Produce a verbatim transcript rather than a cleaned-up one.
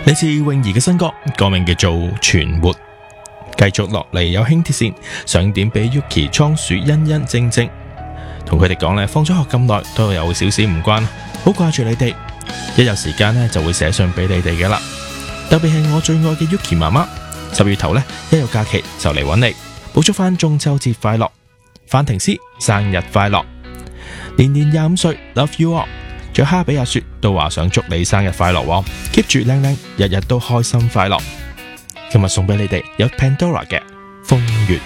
嚟自泳兒嘅新歌，歌名叫做《存活》。繼續落嚟有輕鐵線，想點俾 Yuki、倉鼠、欣欣、晶晶，同佢哋講呢，放咗學咁耐都有少少唔慣，好掛住你哋，一有時間呢就會寫信俾你哋嘅啦。特別係我最愛嘅 Yuki 媽媽，十月頭呢，一有假期就嚟揾你，補祝翻中秋節快樂，范婷詩生日快樂，年年廿五歲 ，Love you all。仲有哈比阿雪都話想祝你生日快樂喎 ，keep 住靚靚，日日都開心快樂。今日送俾你哋有 Pandora 嘅風月。